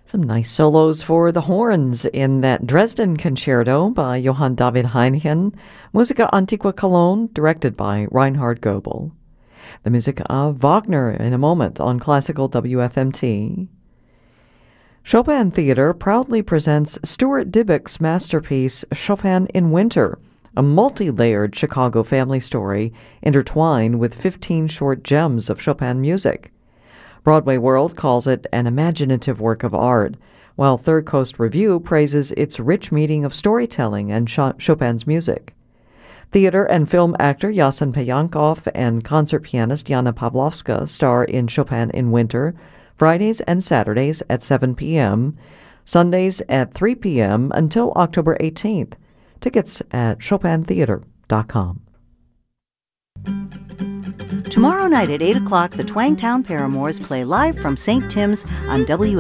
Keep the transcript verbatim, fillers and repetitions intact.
Some nice solos for the horns in that Dresden Concerto by Johann David Heinchen, Musica Antiqua Cologne, directed by Reinhard Goebel. The music of Wagner in a moment on Classical W F M T. Chopin Theater proudly presents Stuart Dybek's masterpiece Chopin in Winter, a multi-layered Chicago family story intertwined with fifteen short gems of Chopin music. Broadway World calls it an imaginative work of art, while Third Coast Review praises its rich meeting of storytelling and Chopin's music. Theater and film actor Yasen Payankov and concert pianist Yana Pavlovska star in Chopin in Winter, Fridays and Saturdays at seven p.m., Sundays at three p.m. until October eighteenth. Tickets at chopin theater dot com. Tomorrow night at eight o'clock, the Twangtown Paramours play live from Saint Tim's on W